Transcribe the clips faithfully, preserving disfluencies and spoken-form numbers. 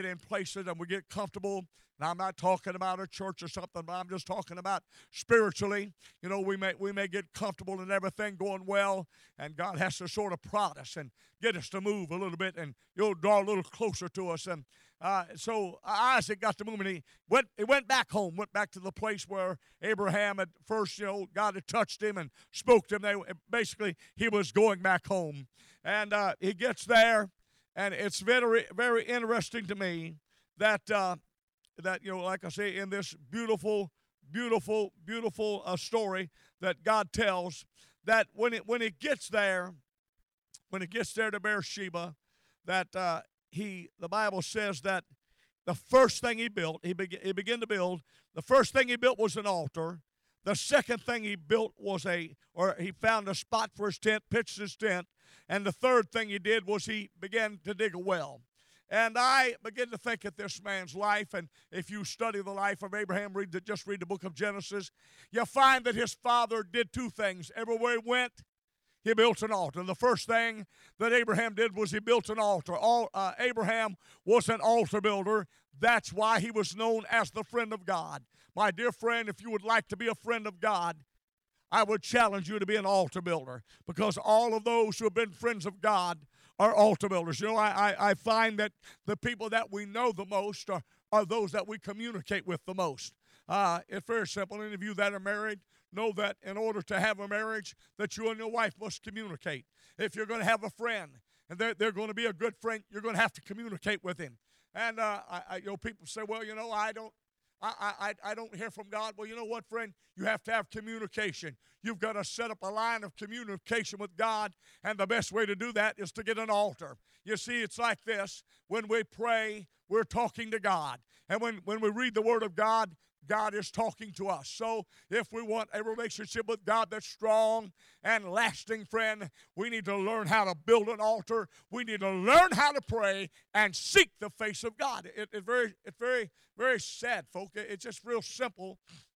in places and we get comfortable. And I'm not talking about a church or something, but I'm just talking about spiritually. You know, we may we may get comfortable and everything going well, and God has to sort of prod us and get us to move a little bit, and you'll draw a little closer to us. And uh, so Isaac got to move, and he went. He went back home, went back to the place where Abraham had first, you know, God had touched him and spoke to him. They basically he was going back home, and uh, he gets there, and it's very very interesting to me that. Uh, That, you know, like I say, in this beautiful, beautiful, beautiful uh, story that God tells, that when it when it gets there, when it gets there to Beersheba, that uh, he, the Bible says that the first thing he built, he, be, he began to build, the first thing he built was an altar. The second thing he built was a, or he found a spot for his tent, pitched his tent. And the third thing he did was he began to dig a well. And I begin to think of this man's life, and if you study the life of Abraham, read the, just read the book of Genesis, you'll find that his father did two things. Everywhere he went, he built an altar. The first thing that Abraham did was he built an altar. All, uh, Abraham was an altar builder. That's why he was known as the friend of God. My dear friend, if you would like to be a friend of God, I would challenge you to be an altar builder, because all of those who have been friends of God are altar builders. You know, I, I, I find that the people that we know the most are, are those that we communicate with the most. Uh, it's very simple. Any of you that are married know that in order to have a marriage, that you and your wife must communicate. If you're going to have a friend, and they're, they're going to be a good friend, you're going to have to communicate with him. And, uh, I, I, you know, people say, well, you know, I don't, I, I, I don't hear from God. Well, you know what, friend? You have to have communication. You've got to set up a line of communication with God, and the best way to do that is to get an altar. You see, it's like this. When we pray, we're talking to God. And when, when we read the Word of God, God is talking to us. So if we want a relationship with God that's strong and lasting, friend, we need to learn how to build an altar. We need to learn how to pray and seek the face of God. It, it very, it's very, very sad, folks. It's just real simple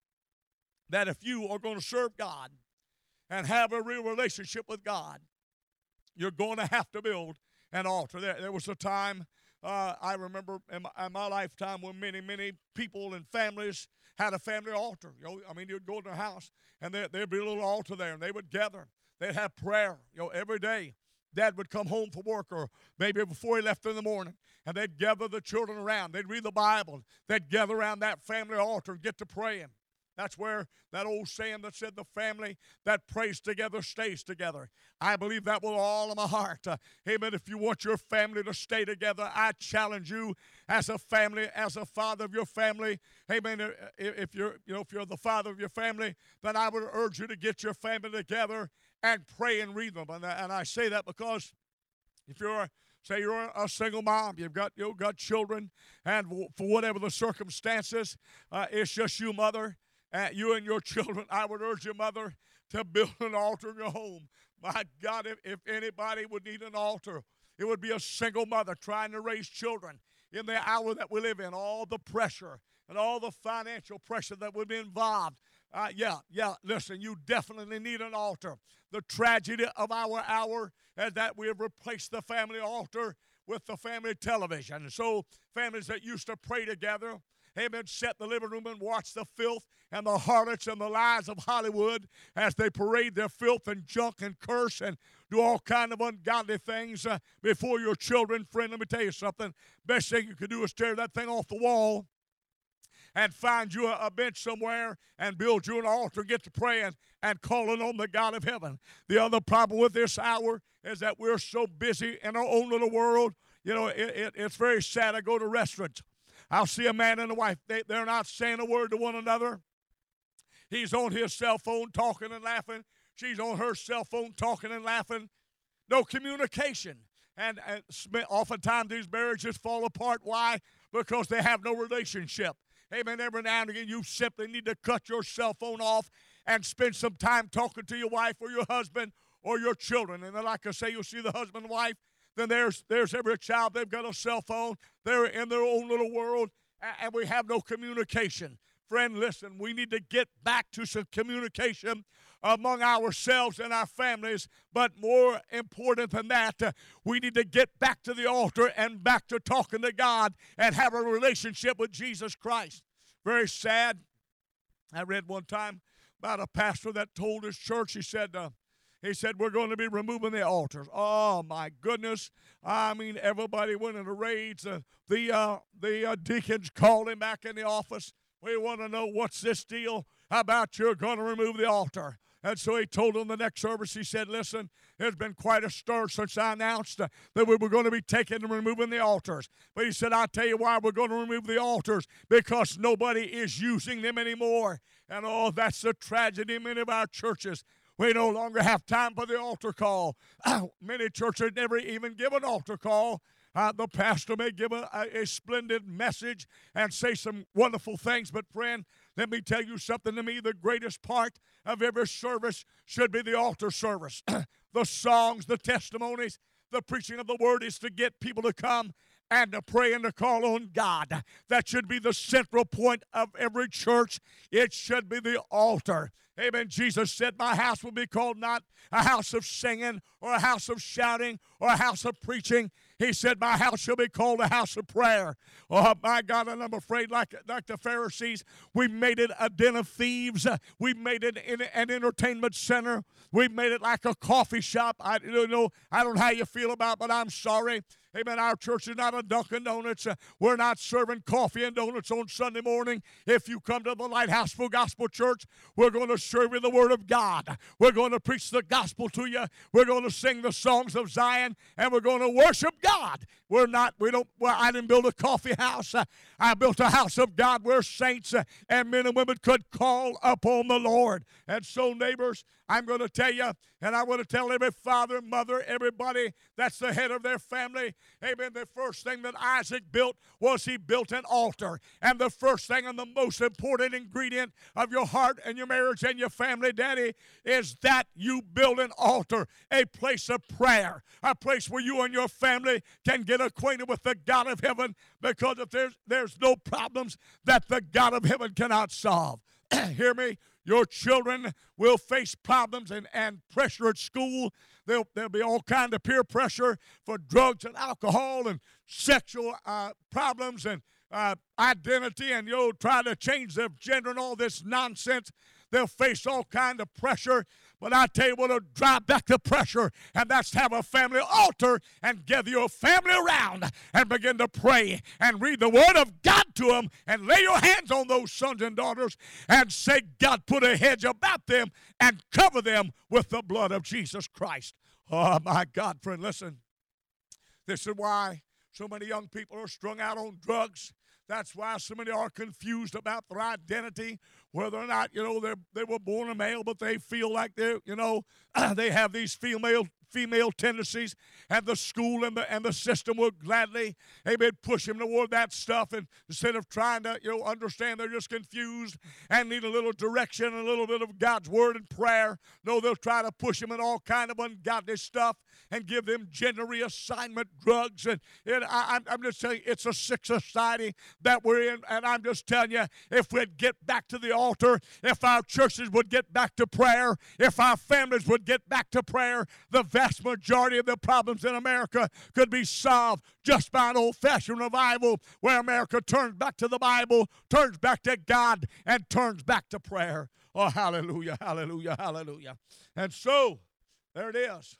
that if you are going to serve God and have a real relationship with God, you're going to have to build an altar. There, there was a time Uh, I remember in my, in my lifetime when many, many people and families had a family altar. You know, I mean, you'd go to their house, and there, there'd be a little altar there, and they would gather. They'd have prayer, you know, every day. Dad would come home from work, or maybe before he left in the morning, and they'd gather the children around. They'd read the Bible. They'd gather around that family altar and get to praying. That's where that old saying that said the family that prays together stays together. I believe that with all of my heart. Uh, amen. If you want your family to stay together, I challenge you as a family, as a father of your family. Amen. If you're, you know, if you're the father of your family, then I would urge you to get your family together and pray and read them. And, and I say that because if you're Say you're a single mom, you've got you've got children, and for whatever the circumstances, uh, it's just you, mother. Uh, you and your children, I would urge your mother to build an altar in your home. My God, if, if anybody would need an altar, it would be a single mother trying to raise children in the hour that we live in. All the pressure and all the financial pressure that would be involved. Uh, yeah, yeah, listen, you definitely need an altar. The tragedy of our hour is that we have replaced the family altar with the family television. And so families that used to pray together, amen, sit in the living room and watch the filth and the harlots and the lies of Hollywood as they parade their filth and junk and curse and do all kind of ungodly things uh, before your children. Friend, let me tell you something. Best thing you can do is tear that thing off the wall and find you a, a bench somewhere and build you an altar, get to praying and calling on the God of heaven. The other problem with this hour is that we're so busy in our own little world. You know, it, it, it's very sad. I go to restaurants. I'll see a man and a wife. They, they're not saying a word to one another. He's on his cell phone talking and laughing. She's on her cell phone talking and laughing. No communication. And, and oftentimes these marriages fall apart. Why? Because they have no relationship. Amen. Every now and again, you simply need to cut your cell phone off and spend some time talking to your wife or your husband or your children. And then, like I say, you'll see the husband and wife. Then there's there's every child. They've got a cell phone. They're in their own little world, and we have no communication. Friend, listen, we need to get back to some communication among ourselves and our families, but more important than that, uh, we need to get back to the altar and back to talking to God and have a relationship with Jesus Christ. Very sad. I read one time about a pastor that told his church, he said, uh, He said, we're going to be removing the altars. Oh, my goodness. I mean, everybody went in a rage. Uh, the uh, the uh, deacons called him back in the office. We want to know what's this deal about you're going to remove the altar. And so he told them the next service, he said, listen, there's been quite a stir since I announced uh, that we were going to be taking and removing the altars. But he said, I'll tell you why we're going to remove the altars, because nobody is using them anymore. And oh, that's the tragedy in many of our churches. We no longer have time for the altar call. Many churches never even give an altar call. Uh, the pastor may give a, a, a splendid message and say some wonderful things, but friend, let me tell you something. To me, the greatest part of every service should be the altar service. The songs, the testimonies, the preaching of the word is to get people to come and to pray and to call on God. That should be the central point of every church. It should be the altar. Amen. Jesus said, my house will be called not a house of singing or a house of shouting or a house of preaching. He said, my house shall be called a house of prayer. Oh, my God, and I'm afraid like, like the Pharisees, we made it a den of thieves. We made it in an entertainment center. We made it like a coffee shop. I don't know, I don't know how you feel about it, but I'm sorry. Amen. Our church is not a Dunkin' Donuts. Uh, we're not serving coffee and donuts on Sunday morning. If you come to the Lighthouse Full Gospel Church, we're going to serve you the Word of God. We're going to preach the gospel to you. We're going to sing the songs of Zion, and we're going to worship God. We're not, we don't, well, I didn't build a coffee house. Uh, I built a house of God where saints uh, and men and women could call upon the Lord. And so, neighbors, I'm going to tell you, and I want to tell every father, mother, everybody that's the head of their family, amen, the first thing that Isaac built was he built an altar. And the first thing and the most important ingredient of your heart and your marriage and your family, Daddy, is that you build an altar, a place of prayer, a place where you and your family can get acquainted with the God of heaven, because if there's, there's no problems that the God of heaven cannot solve. Hear me? Your children will face problems and, and pressure at school. There'll, there'll be all kinds of peer pressure for drugs and alcohol and sexual uh, problems and uh, identity, and you'll try to change their gender and all this nonsense. They'll face all kinds of pressure. But I tell you what'll drive back the pressure, and that's to have a family altar and gather your family around and begin to pray and read the Word of God to them and lay your hands on those sons and daughters and say, God, put a hedge about them and cover them with the blood of Jesus Christ. Oh, my God, friend, listen. This is why so many young people are strung out on drugs. That's why so many are confused about their identity, whether or not, you know, they they were born a male, but they feel like they're, you know, they have these female female tendencies, and the school and the and the system will gladly, amen, push them toward that stuff, and instead of trying to, you know, understand, they're just confused and need a little direction and a little bit of God's word and prayer. No, they'll try to push them in all kind of ungodly stuff and give them gender reassignment drugs, and, and I, I'm just telling you, it's a sick society that we're in, and I'm just telling you, if we'd get back to the altar, if our churches would get back to prayer, if our families would get back to prayer, the vast majority of the problems in America could be solved just by an old-fashioned revival where America turns back to the Bible, turns back to God, and turns back to prayer. Oh, hallelujah, hallelujah, hallelujah. And so, there it is.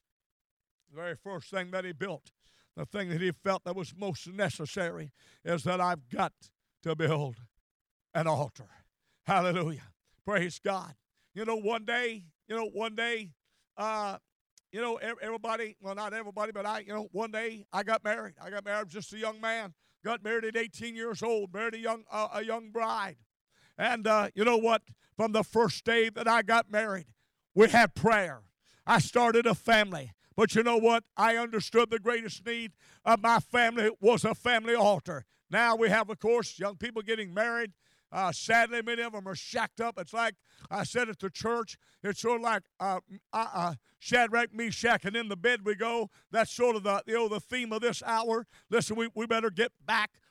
The very first thing that he built, the thing that he felt that was most necessary, is that I've got to build an altar. Hallelujah. Praise God. You know, one day, you know, one day, uh, you know, everybody, well, not everybody, but I, you know, one day I got married. I got married just a young man. Got married at eighteen years old, married a young, uh, a young bride. And uh, you know what? From the first day that I got married, we had prayer. I started a family. But you know what? I understood the greatest need of my family was a family altar. Now we have, of course, young people getting married. Uh, sadly, many of them are shacked up. It's like I said at the church, it's sort of like uh, uh, uh, Shadrach, Meshach, and in the bed we go. That's sort of the, you know, the theme of this hour. Listen, we, we better get back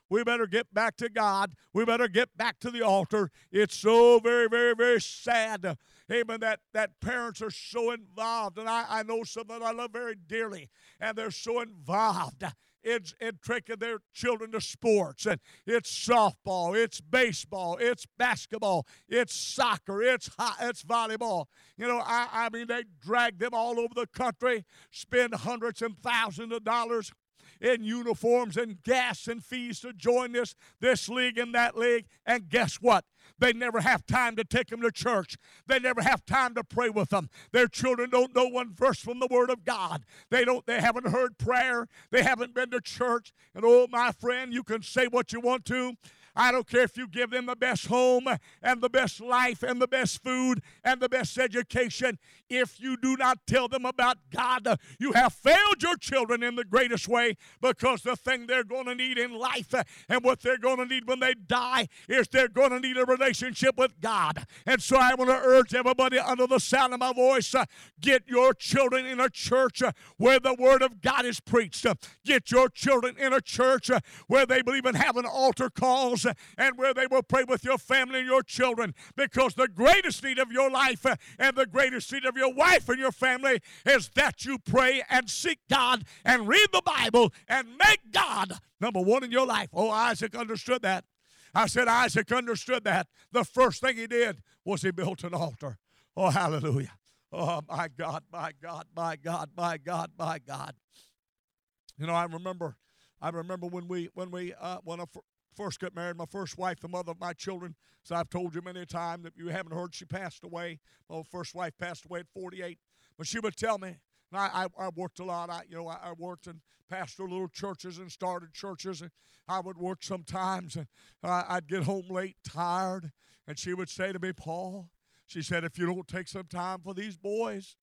We better get back to God. We better get back to the altar. It's so very, very, very sad. Amen. That, that parents are so involved. And I, I know some that I love very dearly. And they're so involved. It's in taking their children to sports, and it's softball, it's baseball, it's basketball, it's soccer, it's hot, it's volleyball. You know, I, I mean, they drag them all over the country, spend hundreds and thousands of dollars in uniforms and gas and fees to join this, this league and that league. And guess what? They never have time to take them to church. They never have time to pray with them. Their children don't know one verse from the Word of God. They don't. They haven't heard prayer. They haven't been to church. And oh, my friend, you can say what you want to. I don't care if you give them the best home and the best life and the best food and the best education. If you do not tell them about God, you have failed your children in the greatest way, because the thing they're going to need in life and what they're going to need when they die is they're going to need a relationship with God. And so I want to urge everybody under the sound of my voice, uh, get your children in a church uh, where the Word of God is preached. Uh, get your children in a church uh, where they believe in having altar calls, and where they will pray with your family and your children, because the greatest need of your life and the greatest need of your wife and your family is that you pray and seek God and read the Bible and make God number one in your life. Oh, Isaac understood that. I said Isaac understood that. The first thing he did was he built an altar. Oh, hallelujah. Oh, my God, my God, my God, my God, my God. You know, I remember, I remember when we, when we, uh, when I first got married, my first wife, the mother of my children, so I've told you many times, if you haven't heard, she passed away. My first wife passed away at forty-eight. But she would tell me, and I, I, I worked a lot. I, you know, I, I worked and pastored little churches and started churches, and I would work sometimes, and I, I'd get home late, tired, and she would say to me, Paul, she said, if you don't take some time for these boys,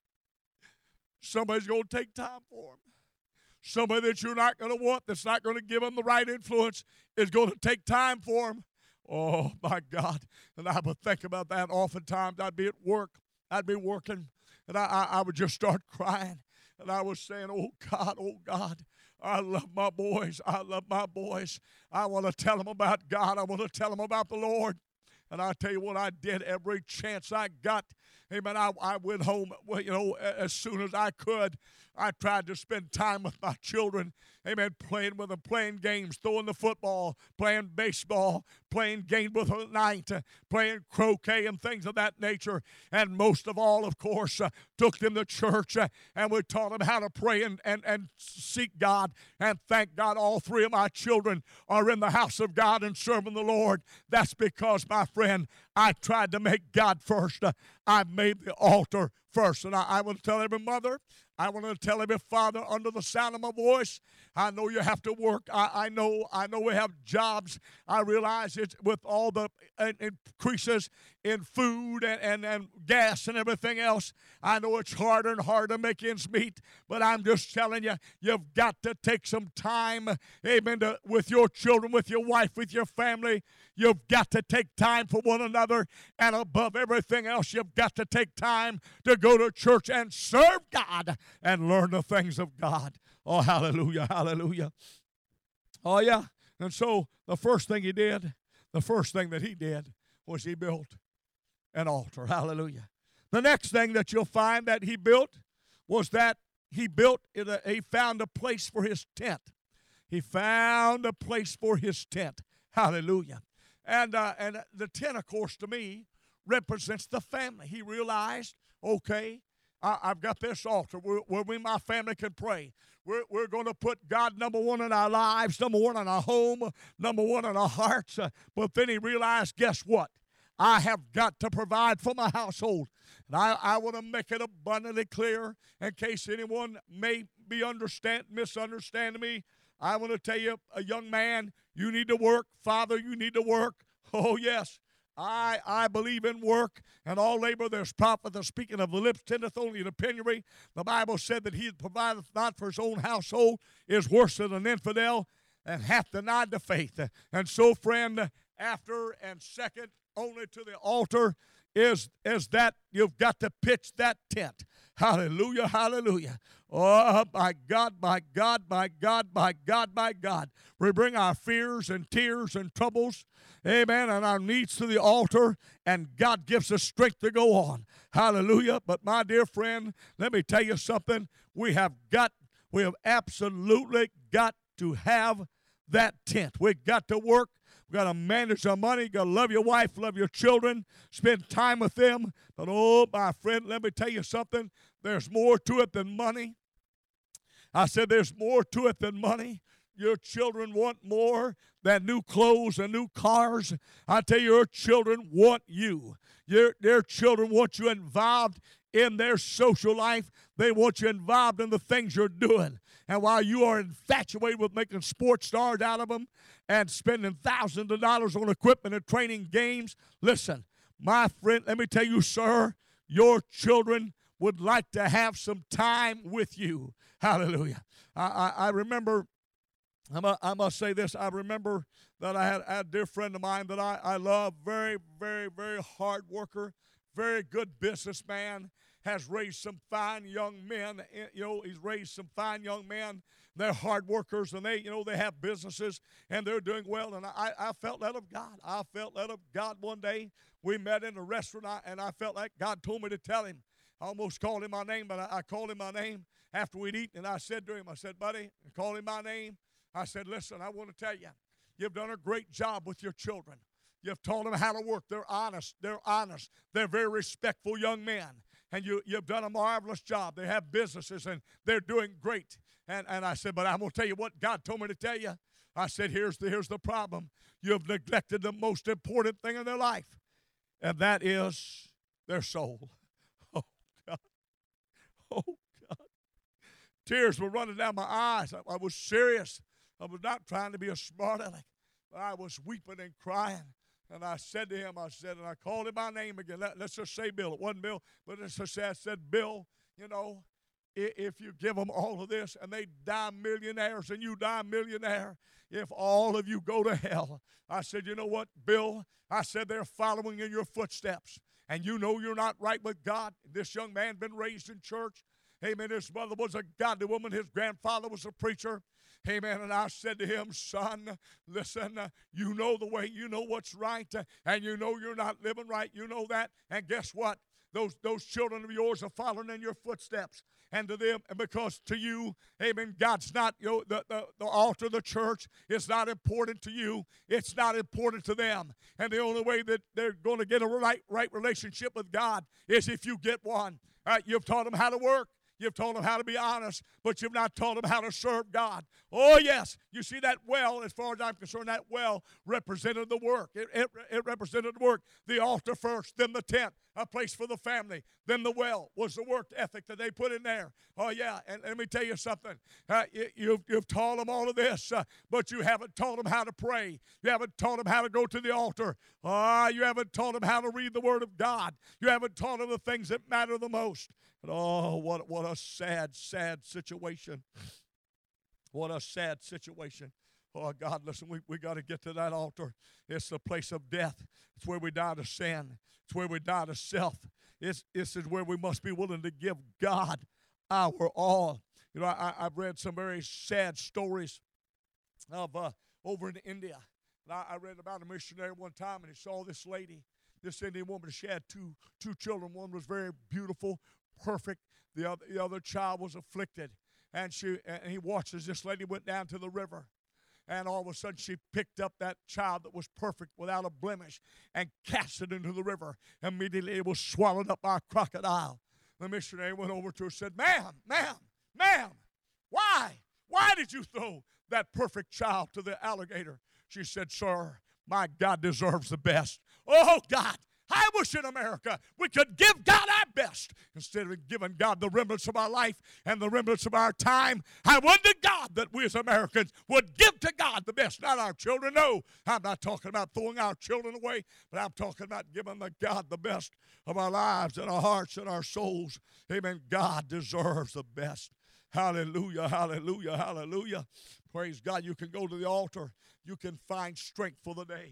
somebody's going to take time for them. Somebody that you're not going to want, that's not going to give them the right influence, is going to take time for them. Oh, my God. And I would think about that oftentimes. I'd be at work. I'd be working, and I, I, I would just start crying. And I was saying, oh, God, oh, God, I love my boys. I love my boys. I want to tell them about God. I want to tell them about the Lord. And I tell you what, I did every chance I got. Amen. I, I went home, well, you know, as soon as I could. I tried to spend time with my children. Amen. Playing with them, playing games, throwing the football, playing baseball, playing games with them at night, uh, playing croquet and things of that nature. And most of all, of course, uh, took them to church, uh, and we taught them how to pray and, and, and seek God. And thank God all three of my children are in the house of God and serving the Lord. That's because, my friend, I tried to make God first. Uh, I made the altar first. And I, I want to tell every mother, I want to tell every father under the sound of my voice, I know you have to work. I, I know I know we have jobs. I realize it's with all the uh, increases in food and, and, and gas and everything else. I know it's harder and harder to make ends meet, but I'm just telling you, you've got to take some time, amen, to, with your children, with your wife, with your family. You've got to take time for one another, and above everything else, you've got to take time to go to church and serve God and learn the things of God. Oh, hallelujah, hallelujah. Oh, yeah. And so the first thing he did, the first thing that he did was he built an altar. Hallelujah. The next thing that you'll find that he built was that he built, a, he found a place for his tent. He found a place for his tent. Hallelujah. And, uh, and the tent, of course, to me, represents the family. He realized, okay, I, I've got this altar where, where we, my family, can pray. We're, we're going to put God number one in our lives, number one in our home, number one in our hearts. Uh, but then he realized, guess what? I have got to provide for my household. And I, I want to make it abundantly clear in case anyone may be understand, misunderstanding me. I want to tell you, a young man, you need to work. Father, you need to work. Oh, yes. I, I believe in work, and all labor there's profit. The speaking of the lips tendeth only to penury. The Bible said that he that provideth not for his own household is worse than an infidel and hath denied the faith. And so, friend, after and second only to the altar is, is that you've got to pitch that tent. Hallelujah, hallelujah. Oh, my God, my God, my God, my God, my God. We bring our fears and tears and troubles, amen, and our needs to the altar, and God gives us strength to go on. Hallelujah. But my dear friend, let me tell you something. We have got, we have absolutely got to have that tent. We've got to work. We've got to manage our money. You've got to love your wife, love your children, spend time with them. But, oh, my friend, let me tell you something. There's more to it than money. I said there's more to it than money. Your children want more than new clothes and new cars. I tell you, your children want you. Your, their children want you involved in their social life. They want you involved in the things you're doing. And while you are infatuated with making sports stars out of them and spending thousands of dollars on equipment and training games, listen, my friend, let me tell you, sir, your children would like to have some time with you. Hallelujah. I, I, I remember, I, I must say this, I remember that I had, I had a dear friend of mine that I, I love, very, very, very hard worker, very good businessman, has raised some fine young men. You know, he's raised some fine young men. They're hard workers, and they, you know, they have businesses, and they're doing well. And I, I felt led of God. I felt led of God one day. We met in a restaurant, and I felt like God told me to tell him. I almost called him my name, but I, I called him my name after we'd eaten, and I said to him, I said, buddy, I called him my name. I said, listen, I want to tell you, you've done a great job with your children. You've taught them how to work. They're honest. They're honest. They're very respectful young men. And you, you've done a marvelous job. They have businesses, and they're doing great. And, and I said, but I'm going to tell you what God told me to tell you. I said, here's the, here's the problem. You have neglected the most important thing in their life, and that is their soul. Oh, God. Oh, God. Tears were running down my eyes. I, I was serious. I was not trying to be a smart aleck, but I was weeping and crying. And I said to him, I said, and I called him by name again. Let, let's just say Bill. It wasn't Bill, but let's just say I said, Bill, you know, if, if you give them all of this and they die millionaires and you die millionaire, if all of you go to hell, I said, you know what, Bill? I said, they're following in your footsteps. And you know you're not right with God. This young man been raised in church. Amen. His mother was a godly woman. His grandfather was a preacher. Amen. And I said to him, son, listen, uh, you know the way, you know what's right, uh, and you know you're not living right. You know that. And guess what? Those, those children of yours are following in your footsteps. And to them, and because to you, amen, God's not, you know, the, the, the altar of the church is not important to you. It's not important to them. And the only way that they're going to get a right, right relationship with God is if you get one. Uh, you've taught them how to work. You've taught them how to be honest, but you've not taught them how to serve God. Oh, yes. You see that well, as far as I'm concerned, that well represented the work. It, it, it represented the work. The altar first, then the tent, a place for the family. Then the well was the work ethic that they put in there. Oh, yeah. And let me tell you something. Uh, you, you've, you've taught them all of this, uh, but you haven't taught them how to pray. You haven't taught them how to go to the altar. Uh, you haven't taught them how to read the Word of God. You haven't taught them the things that matter the most. And oh, what, what a sad, sad situation. What a sad situation. Oh, God, listen, we, we got to get to that altar. It's the place of death. It's where we die to sin. It's where we die to self. It's, this is where we must be willing to give God our all. You know, I, I've read some very sad stories of uh, over in India. And I, I read about a missionary one time, and he saw this lady, this Indian woman. She had two, two children. One was very beautiful, perfect. The other, the other child was afflicted. And she and he watched as this lady went down to the river. And all of a sudden she picked up that child that was perfect without a blemish and cast it into the river. Immediately it was swallowed up by a crocodile. The missionary went over to her and said, ma'am, ma'am, ma'am, why? Why did you throw that perfect child to the alligator? She said, sir, my God deserves the best. Oh, God. I wish in America we could give God our best instead of giving God the remnants of our life and the remnants of our time. I wonder to God that we as Americans would give to God the best, not our children. No, I'm not talking about throwing our children away, but I'm talking about giving the God the best of our lives and our hearts and our souls. Amen. God deserves the best. Hallelujah, hallelujah, hallelujah. Praise God. You can go to the altar. You can find strength for the day.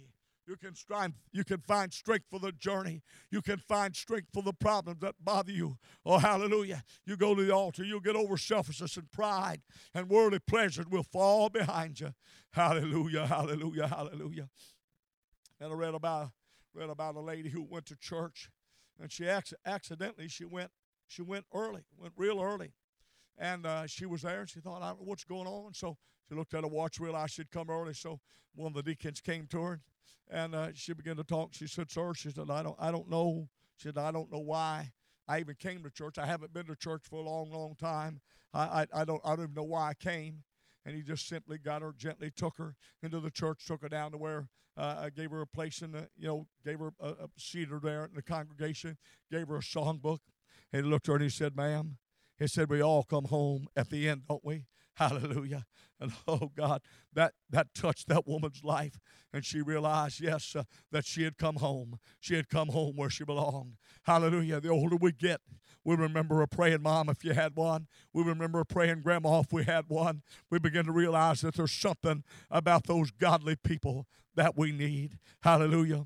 You can strive, you can find strength for the journey. You can find strength for the problems that bother you. Oh, hallelujah. You go to the altar, you'll get over selfishness and pride, and worldly pleasures will fall behind you. Hallelujah, hallelujah, hallelujah. And I read about read about a lady who went to church, and she ac- accidentally she went she went early, went real early. And uh, she was there, and she thought, I don't know what's going on. So she looked at her watch, realized she'd come early. So one of the deacons came to her, and uh, she began to talk. She said, sir, she said, I don't, I don't know. She said, I don't know why I even came to church. I haven't been to church for a long, long time. I, I, I don't, I don't even know why I came. And he just simply got her, gently took her into the church, took her down to where uh, I gave her a place in the, you know, gave her a, a seat there in the congregation, gave her a songbook. And he looked at her and he said, ma'am, he said, we all come home at the end, don't we? Hallelujah. And oh, God, that, that touched that woman's life. And she realized, yes, uh, that she had come home. She had come home where she belonged. Hallelujah. The older we get, we remember a praying mom if you had one. We remember a praying grandma if we had one. We begin to realize that there's something about those godly people that we need. Hallelujah.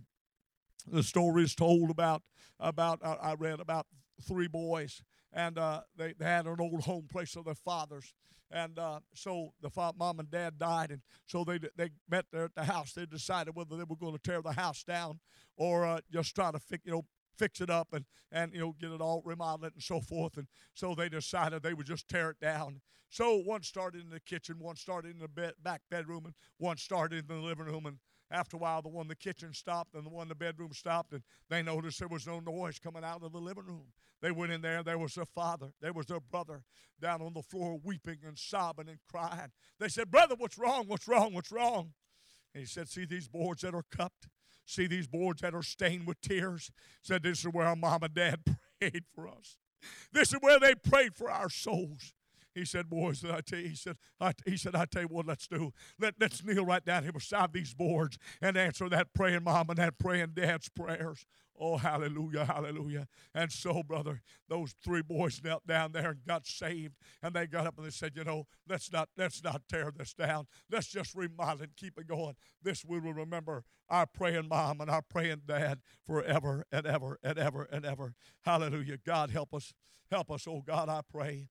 The story is told about, about uh, I read about three boys. And uh, they, they had an old home place of their fathers. And uh, so the fa- mom and dad died, and so they they met there at the house. They decided whether they were going to tear the house down or uh, just try to fix, you know, fix it up and, and, you know, get it all remodeled and so forth. And so they decided they would just tear it down. So one started in the kitchen, one started in the bed, back bedroom, and one started in the living room. And after a while, the one in the kitchen stopped and the one in the bedroom stopped, and they noticed there was no noise coming out of the living room. They went in there. There was their father. There was their brother down on the floor weeping and sobbing and crying. They said, brother, what's wrong? What's wrong? What's wrong? And he said, see these boards that are cupped? See these boards that are stained with tears? He said, this is where our mom and dad prayed for us. This is where they prayed for our souls. He said, boys, I tell you, he said, I, he said, I tell you what, let's do. Let, let's kneel right down here beside these boards and answer that praying mom and that praying dad's prayers. Oh, hallelujah, hallelujah. And so, brother, those three boys knelt down there and got saved. And they got up and they said, you know, let's not, let's not tear this down. Let's just remodel and keep it going. This we will remember our praying mom and our praying dad forever and ever and ever and ever. Hallelujah. God, help us. Help us, oh God, I pray.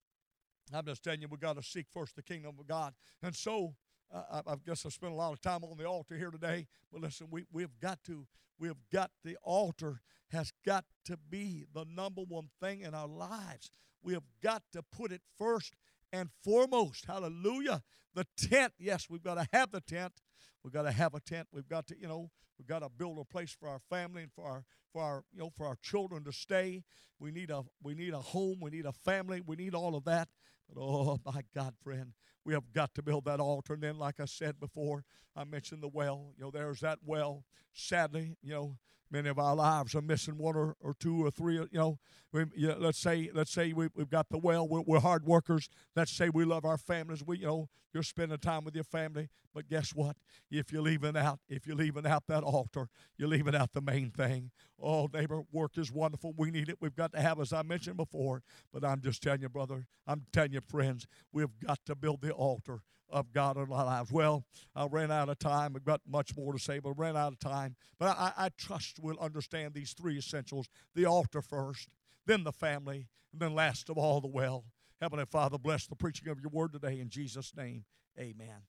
I'm just telling you, we've got to seek first the kingdom of God. And so, uh, I, I guess I spent a lot of time on the altar here today. But listen, we, we've got to, we've got, the altar has got to be the number one thing in our lives. We have got to put it first and foremost. Hallelujah. The tent, yes, we've got to have the tent. We've got to have a tent. We've got to, you know, we've got to build a place for our family and for our, for our, you know, for our children to stay. We need a, we need a home. We need a family. We need all of that. But, oh, my God, friend, we have got to build that altar. And then, like I said before, I mentioned the well. You know, there's that well. Sadly, you know, many of our lives are missing one or, or two or three. You know, we, you know let's say let's say we, we've got the well. We're, we're hard workers. Let's say we love our families. We, you know, you're spending time with your family. But guess what? If you're leaving out, if you're leaving out that altar, you're leaving out the main thing. Oh, neighbor, work is wonderful. We need it. We've got to have, as I mentioned before. But I'm just telling you, brother, I'm telling you, friends, we've got to build the altar of God in our lives. Well, I ran out of time. I've got much more to say, but I ran out of time. But I, I trust we'll understand these three essentials. The altar first, then the family, and then last of all, the well. Heavenly Father, bless the preaching of your word today in Jesus' name. Amen.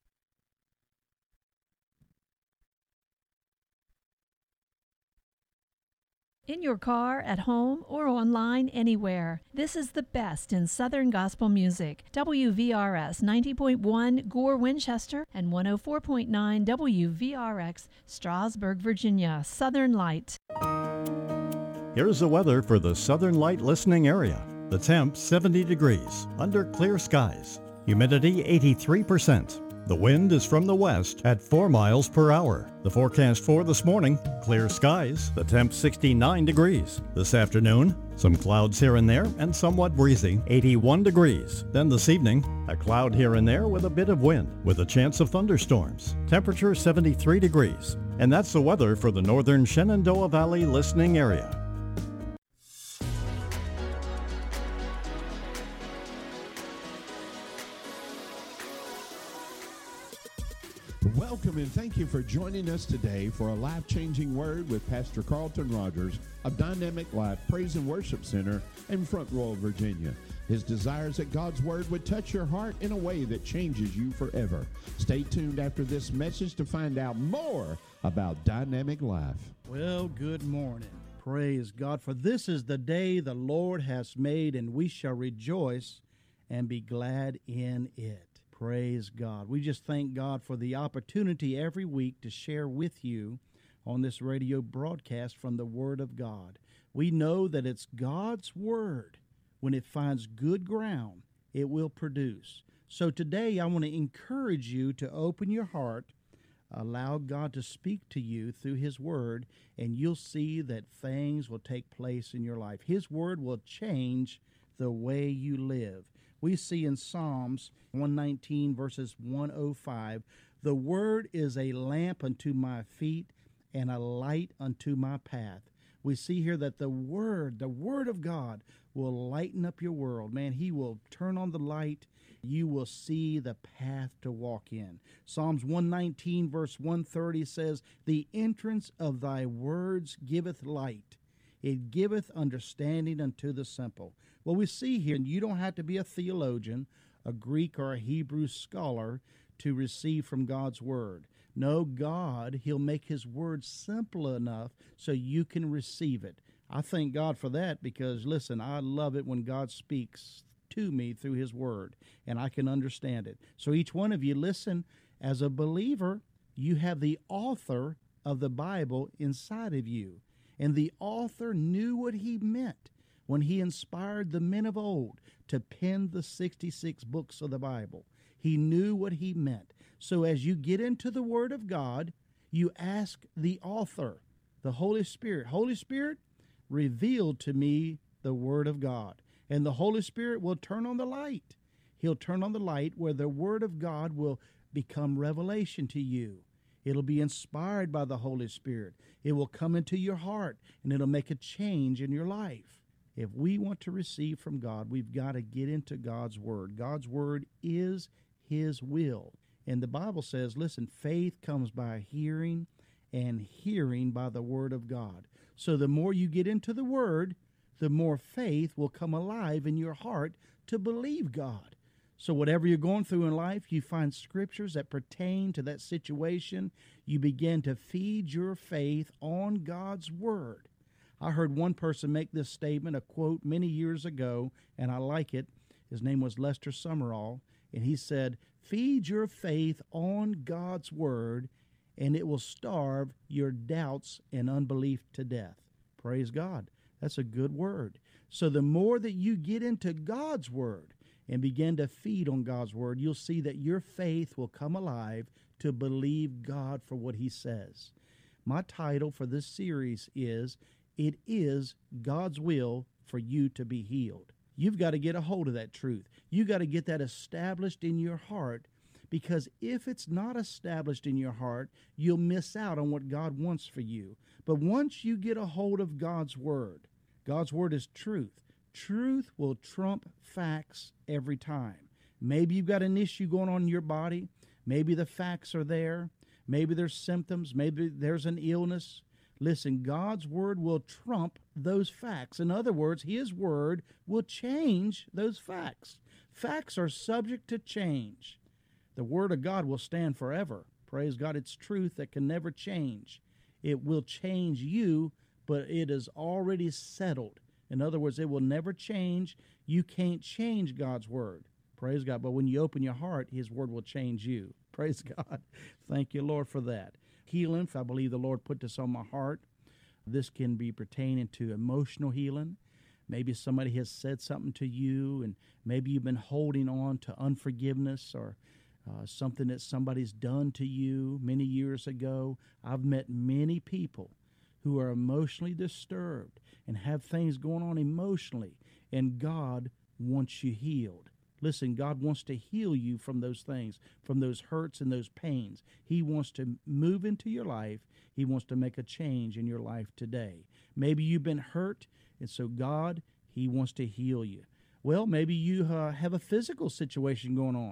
In your car, at home, or online anywhere, this is the best in Southern gospel music. W V R S ninety point one Gore, Winchester, and one oh four point nine W V R X Strasburg, Virginia. Southern Light. Here's the weather for the Southern Light listening area. The temp seventy degrees, under clear skies. Humidity eighty-three percent. The wind is from the west at four miles per hour. The forecast for this morning, clear skies, the temp sixty-nine degrees. This afternoon, some clouds here and there and somewhat breezy, eighty-one degrees. Then this evening, a cloud here and there with a bit of wind, with a chance of thunderstorms. Temperature seventy-three degrees. And that's the weather for the northern Shenandoah Valley listening area. Welcome and thank Thank you for joining us today for a life-changing word with Pastor Carlton Rogers of Dynamic Life Praise and Worship Center in Front Royal, Virginia. His desire is that God's word would touch your heart in a way that changes you forever. Stay tuned after this message to find out more about Dynamic Life. Well, good morning. Praise God, for this is the day the Lord has made, and we shall rejoice and be glad in it. Praise God. We just thank God for the opportunity every week to share with you on this radio broadcast from the Word of God. We know that it's God's Word. When it finds good ground, it will produce. So today I want to encourage you to open your heart, allow God to speak to you through His Word, and you'll see that things will take place in your life. His Word will change the way you live. We see in Psalms one nineteen, verses one oh five, "The Word is a lamp unto my feet and a light unto my path." We see here that the Word, the Word of God, will lighten up your world. Man, He will turn on the light. You will see the path to walk in. Psalms one nineteen, verse one thirty says, "The entrance of thy words giveth light. It giveth understanding unto the simple." Well, we see here, and you don't have to be a theologian, a Greek or a Hebrew scholar to receive from God's Word. No, God, He'll make His Word simple enough so you can receive it. I thank God for that because, listen, I love it when God speaks to me through His Word, and I can understand it. So each one of you, listen, as a believer, you have the author of the Bible inside of you, and the author knew what He meant when He inspired the men of old to pen the sixty-six books of the Bible. He knew what He meant. So as you get into the Word of God, you ask the author, the Holy Spirit, "Holy Spirit, reveal to me the Word of God." And the Holy Spirit will turn on the light. He'll turn on the light where the Word of God will become revelation to you. It'll be inspired by the Holy Spirit. It will come into your heart, and it'll make a change in your life. If we want to receive from God, we've got to get into God's Word. God's Word is His will. And the Bible says, listen, faith comes by hearing, and hearing by the Word of God. So the more you get into the Word, the more faith will come alive in your heart to believe God. So whatever you're going through in life, you find scriptures that pertain to that situation. You begin to feed your faith on God's Word. I heard one person make this statement, a quote, many years ago, and I like it. His name was Lester Summerall, and he said, "Feed your faith on God's Word, and it will starve your doubts and unbelief to death." Praise God. That's a good word. So the more that you get into God's Word and begin to feed on God's Word, you'll see that your faith will come alive to believe God for what He says. My title for this series is, "It is God's will for you to be healed." You've got to get a hold of that truth. You've got to get that established in your heart, because if it's not established in your heart, you'll miss out on what God wants for you. But once you get a hold of God's Word, God's Word is truth. Truth will trump facts every time. Maybe you've got an issue going on in your body. Maybe the facts are there. Maybe there's symptoms. Maybe there's an illness. Listen, God's Word will trump those facts. In other words, His Word will change those facts. Facts are subject to change. The Word of God will stand forever. Praise God, it's truth that can never change. It will change you, but it is already settled. In other words, it will never change. You can't change God's Word. Praise God. But when you open your heart, His Word will change you. Praise God. Thank you, Lord, for that. Healing, I believe the Lord put this on my heart. This can be pertaining to emotional healing. Maybe somebody has said something to you, and maybe you've been holding on to unforgiveness or uh, something that somebody's done to you many years ago. I've met many people who are emotionally disturbed and have things going on emotionally, and God wants you healed. Listen, God wants to heal you from those things, from those hurts and those pains. He wants to move into your life. He wants to make a change in your life today. Maybe you've been hurt, and so God, He wants to heal you. Well, maybe you uh, have a physical situation going on.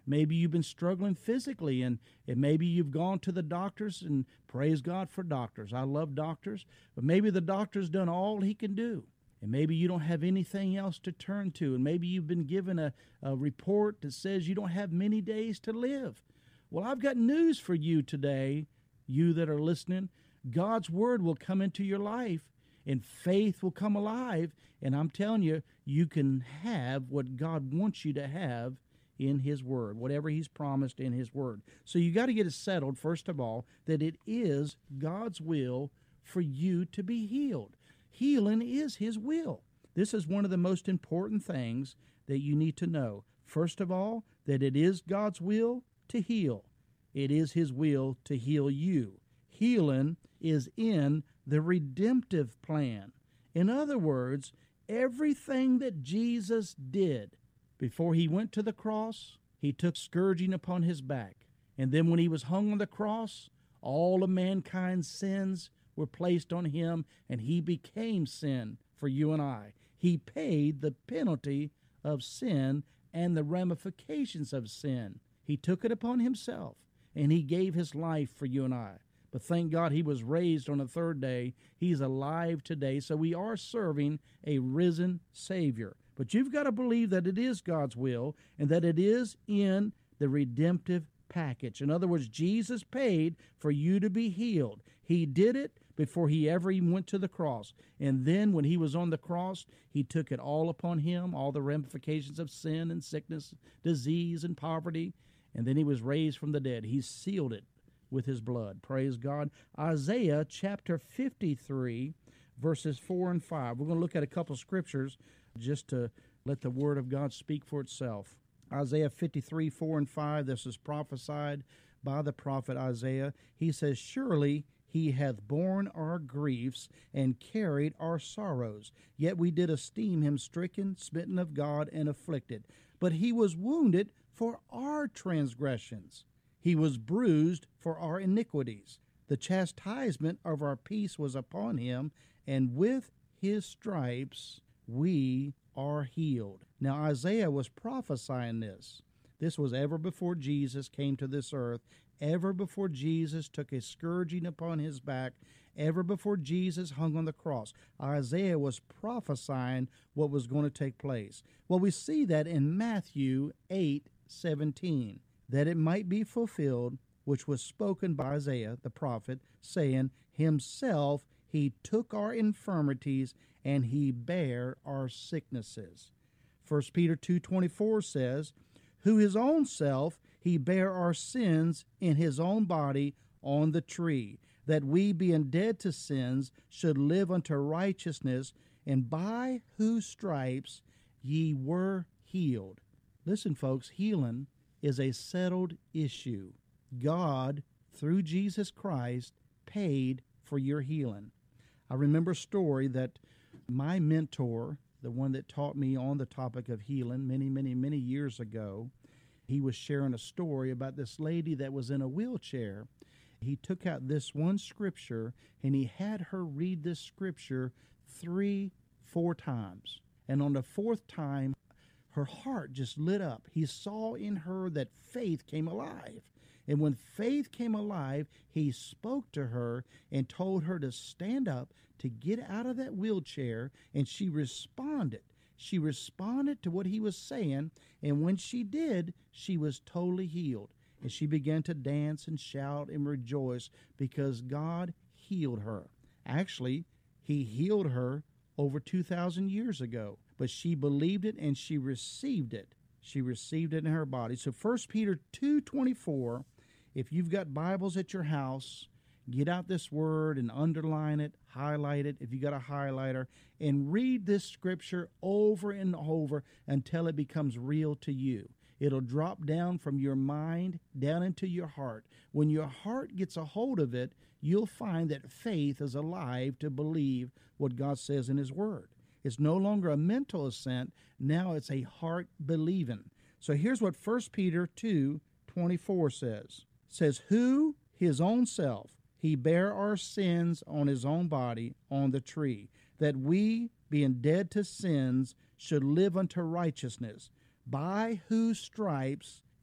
Maybe you've been struggling physically, and, and maybe you've gone to the doctors, and praise God for doctors. I love doctors, but maybe the doctor's done all he can do. And maybe you don't have anything else to turn to. And maybe you've been given a, a report that says you don't have many days to live. Well, I've got news for you today, you that are listening. God's word will come into your life, and faith will come alive. And I'm telling you, you can have what God wants you to have in his word, whatever he's promised in his word. So you got to get it settled, first of all, that it is God's will for you to be healed. Healing is his will. This is one of the most important things that you need to know. First of all, that it is God's will to heal. It is his will to heal you. Healing is in the redemptive plan. In other words, everything that Jesus did before he went to the cross, he took scourging upon his back. And then when he was hung on the cross, all of mankind's sins were placed on him, and he became sin for you and I. He paid the penalty of sin and the ramifications of sin. He took it upon himself, and he gave his life for you and I. But thank God he was raised on the third day. He's alive today, so we are serving a risen Savior. But you've got to believe that it is God's will and that it is in the redemptive package. In other words, Jesus paid for you to be healed. He did it before he ever even went to the cross. And then when he was on the cross, he took it all upon him, all the ramifications of sin and sickness, disease and poverty. And then he was raised from the dead. He sealed it with his blood. Praise God. Isaiah chapter fifty-three, verses four and five. We're going to look at a couple scriptures just to let the word of God speak for itself. Isaiah fifty-three, four and five, this is prophesied by the prophet Isaiah. He says, "Surely he hath borne our griefs and carried our sorrows. Yet we did esteem him stricken, smitten of God, and afflicted. But he was wounded for our transgressions. He was bruised for our iniquities. The chastisement of our peace was upon him, and with his stripes we are healed." Now Isaiah was prophesying this. This was ever before Jesus came to this earth, ever before Jesus took a scourging upon his back, ever before Jesus hung on the cross. Isaiah was prophesying what was going to take place. Well, we see that in Matthew eight seventeen, that it might be fulfilled, which was spoken by Isaiah the prophet, saying, "Himself he took our infirmities, and he bare our sicknesses." First Peter two twenty-four says, "Who his own self he bare our sins in his own body on the tree, that we, being dead to sins, should live unto righteousness, and by whose stripes ye were healed." Listen, folks, healing is a settled issue. God, through Jesus Christ, paid for your healing. I remember a story that my mentor, the one that taught me on the topic of healing many, many, many years ago, he was sharing a story about this lady that was in a wheelchair. He took out this one scripture, and he had her read this scripture three, four times. And on the fourth time, her heart just lit up. He saw in her that faith came alive. And when faith came alive, he spoke to her and told her to stand up, to get out of that wheelchair, and she responded. She responded to what he was saying, and when she did, she was totally healed. And she began to dance and shout and rejoice because God healed her. Actually, he healed her over two thousand years ago, but she believed it and she received it. She received it in her body. So First Peter two twenty-four, if you've got Bibles at your house, get out this word and underline it, highlight it if you got a highlighter, and read this scripture over and over until it becomes real to you. It'll drop down from your mind down into your heart. When your heart gets a hold of it, you'll find that faith is alive to believe what God says in his word. It's no longer a mental assent. Now it's a heart believing. So here's what First Peter two twenty-four says. It says, "Who his own self he bare our sins on his own body on the tree, that we, being dead to sins, should live unto righteousness, by whose stripes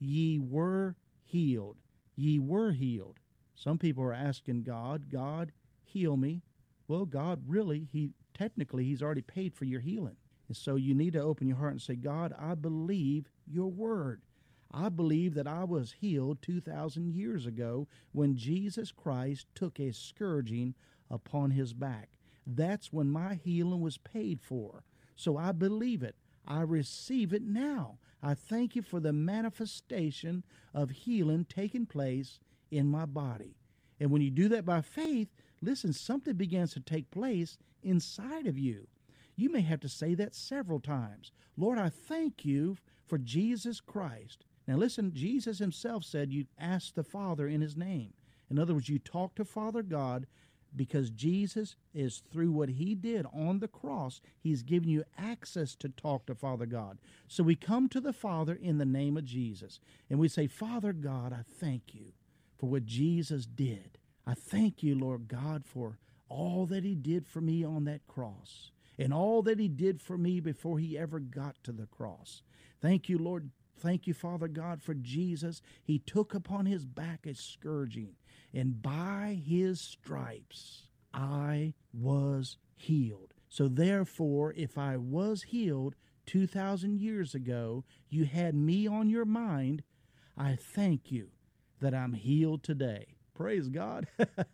ye were healed. Ye were healed. Some people are asking God, God, heal me. Well, God really, he technically, he's already paid for your healing. And so you need to open your heart and say, God, I believe your word. I believe that I was healed two thousand years ago when Jesus Christ took a scourging upon his back. That's when my healing was paid for. So I believe it. I receive it now. I thank you for the manifestation of healing taking place in my body. And when you do that by faith, listen, something begins to take place inside of you. You may have to say that several times. Lord, I thank you for Jesus Christ. Now listen, Jesus himself said you ask the Father in his name. In other words, you talk to Father God because Jesus is, through what he did on the cross, he's given you access to talk to Father God. So we come to the Father in the name of Jesus, and we say, Father God, I thank you for what Jesus did. I thank you, Lord God, for all that he did for me on that cross and all that he did for me before he ever got to the cross. Thank you, Lord. Thank you, Father God, for Jesus. He took upon his back a scourging, and by his stripes I was healed. So therefore, if I was healed two thousand years ago, you had me on your mind, I thank you that I'm healed today. Praise God.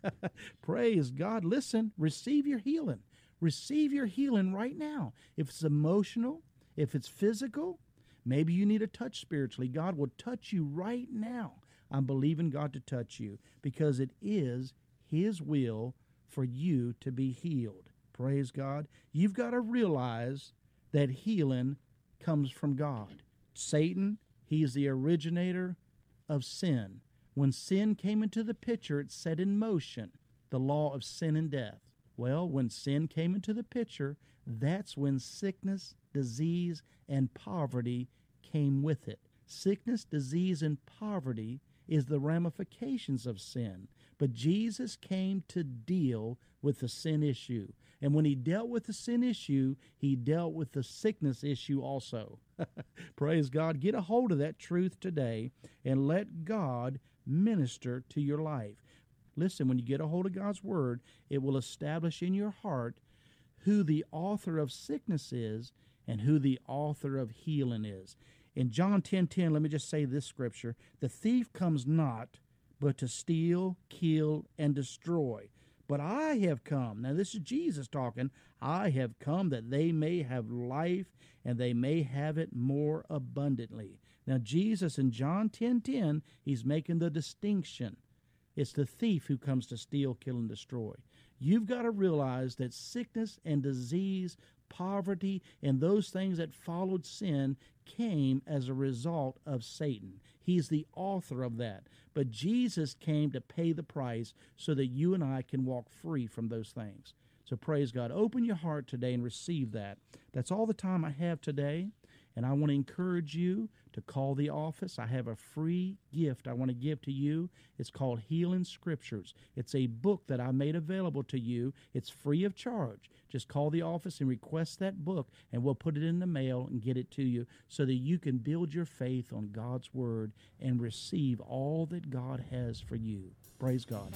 Praise God. Listen, receive your healing. Receive your healing right now. If it's emotional, if it's physical, maybe you need a touch spiritually. God will touch you right now. I'm believing God to touch you because it is his will for you to be healed. Praise God. You've got to realize that healing comes from God. Satan, he's the originator of sin. When sin came into the picture, it set in motion the law of sin and death. Well, when sin came into the picture, that's when sickness, disease, and poverty came with it. Sickness, disease, and poverty is the ramifications of sin. But Jesus came to deal with the sin issue. And when he dealt with the sin issue, he dealt with the sickness issue also. Praise God. Get a hold of that truth today and let God minister to your life. Listen, when you get a hold of God's word, it will establish in your heart who the author of sickness is and who the author of healing is. In John ten ten, let me just say this scripture. The thief comes not but to steal, kill, and destroy. But I have come. Now this is Jesus talking. I have come that they may have life and they may have it more abundantly. Now Jesus in John ten ten, he's making the distinction. It's the thief who comes to steal, kill, and destroy. You've got to realize that sickness and disease, poverty, and those things that followed sin came as a result of Satan. He's the author of that. But Jesus came to pay the price so that you and I can walk free from those things. So praise God. Open your heart today and receive that. That's all the time I have today. And I want to encourage you to call the office. I have a free gift I want to give to you. It's called Healing Scriptures. It's a book that I made available to you. It's free of charge. Just call the office and request that book, and we'll put it in the mail and get it to you so that you can build your faith on God's Word and receive all that God has for you. Praise God.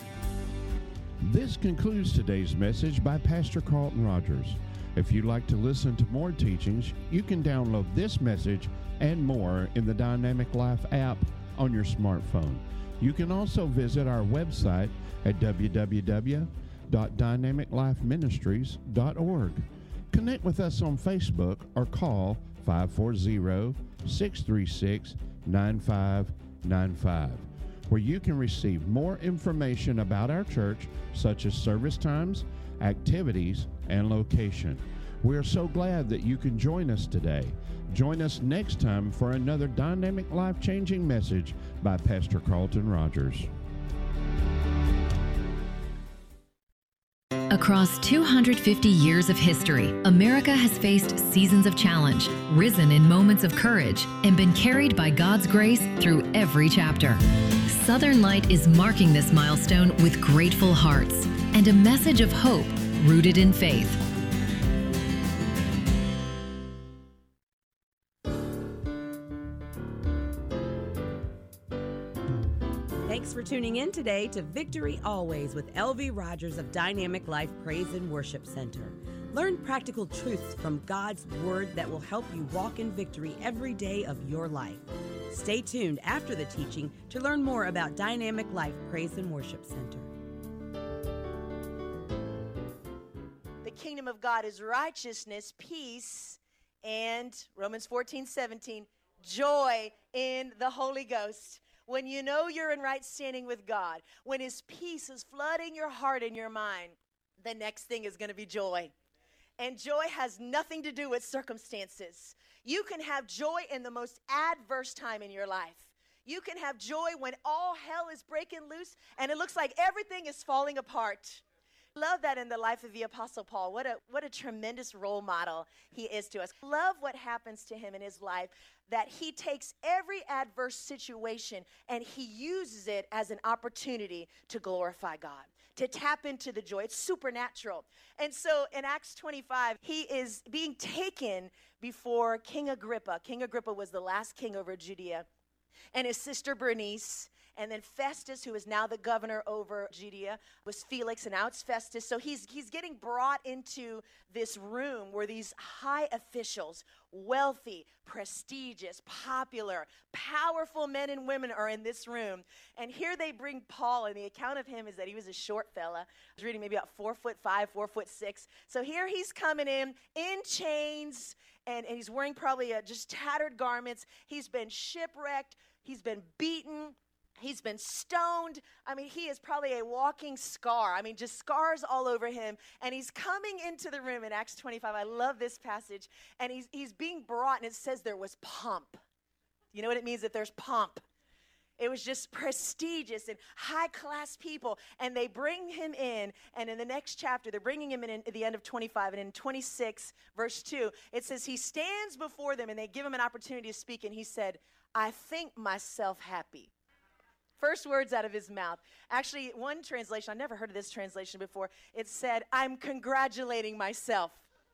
This concludes today's message by Pastor Carlton Rogers. If you'd like to listen to more teachings, you can download this message and more in the Dynamic Life app on your smartphone. You can also visit our website at w w w dot dynamic life ministries dot org. Connect with us on Facebook or call five four zero, six three six, nine five nine five, where you can receive more information about our church, such as service times, activities, and location. We are so glad that you can join us today. Join us next time for another dynamic, life-changing message by Pastor Carlton Rogers. Across two hundred fifty years of history, America has faced seasons of challenge, risen in moments of courage, and been carried by God's grace through every chapter. Southern Light is marking this milestone with grateful hearts and a message of hope rooted in faith. tuning in today to Victory Always with L V Rogers of Dynamic Life Praise and Worship Center. Learn practical truths from God's Word that will help you walk in victory every day of your life. Stay tuned after the teaching to learn more about Dynamic Life Praise and Worship Center. The kingdom of God is righteousness, peace, and Romans fourteen seventeen, joy in the Holy Ghost. When you know you're in right standing with God, when His peace is flooding your heart and your mind, the next thing is going to be joy. And joy has nothing to do with circumstances. You can have joy in the most adverse time in your life. You can have joy when all hell is breaking loose and it looks like everything is falling apart. Love that in the life of the Apostle Paul. What a what a tremendous role model he is to us. Love what happens to him in his life, that he takes every adverse situation and he uses it as an opportunity to glorify God, to tap into the joy. It's supernatural. And so in Acts twenty-five, he is being taken before King Agrippa. King Agrippa was the last king over Judea, and his sister Bernice. And then Festus, who is now the governor over Judea, was Felix, and now it's Festus. So he's he's getting brought into this room where these high officials, wealthy, prestigious, popular, powerful men and women are in this room. And here they bring Paul, and the account of him is that he was a short fella. I was reading maybe about four foot five, four foot six. So here he's coming in, in chains, and, and he's wearing probably a, just tattered garments. He's been shipwrecked. He's been beaten. He's been stoned. I mean, he is probably a walking scar. I mean, just scars all over him. And he's coming into the room in Acts twenty-five. I love this passage. And he's he's being brought, and it says there was pomp. You know what it means that there's pomp? It was just prestigious and high-class people. And they bring him in, and in the next chapter, they're bringing him in at the end of twenty-five. And in twenty-six, verse two, it says, he stands before them, and they give him an opportunity to speak. And he said, I think myself happy. First words out of his mouth. Actually, one translation, I never heard of this translation before. It said, I'm congratulating myself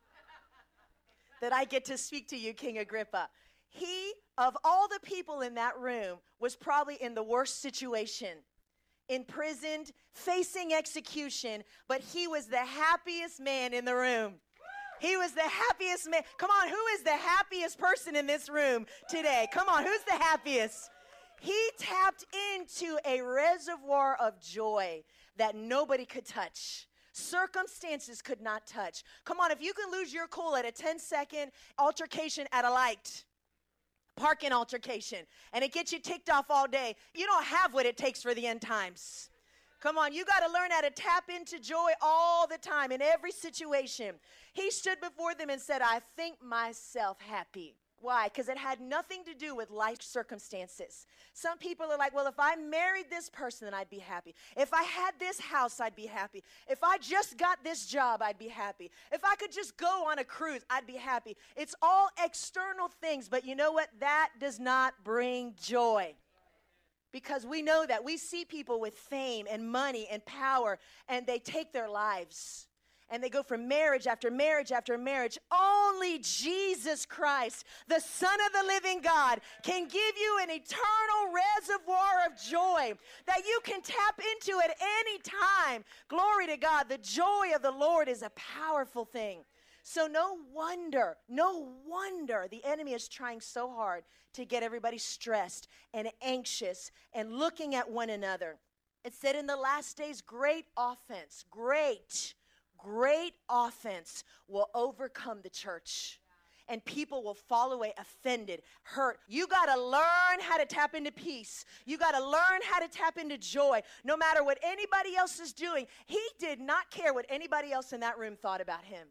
that I get to speak to you, King Agrippa. He, of all the people in that room, was probably in the worst situation, imprisoned, facing execution, but he was the happiest man in the room. He was the happiest man. Come on, who is the happiest person in this room today? Come on, who's the happiest? He tapped into a reservoir of joy that nobody could touch. Circumstances could not touch. Come on, if you can lose your cool at a ten-second altercation at a light, parking altercation, and it gets you ticked off all day, you don't have what it takes for the end times. Come on, you got to learn how to tap into joy all the time in every situation. He stood before them and said, I think myself happy. Why? Because it had nothing to do with life circumstances. Some people are like, well, if I married this person, then I'd be happy. If I had this house, I'd be happy. If I just got this job, I'd be happy. If I could just go on a cruise, I'd be happy. It's all external things, but you know what? That does not bring joy. Because we know that. We see people with fame and money and power, and they take their lives. And they go from marriage after marriage after marriage. Only Jesus Christ, the Son of the living God, can give you an eternal reservoir of joy that you can tap into at any time. Glory to God. The joy of the Lord is a powerful thing. So no wonder, no wonder the enemy is trying so hard to get everybody stressed and anxious and looking at one another. It said in the last days, great offense, great Great offense will overcome the church, and people will fall away offended, hurt. You got to learn how to tap into peace. You got to learn how to tap into joy. No matter what anybody else is doing, he did not care what anybody else in that room thought about him.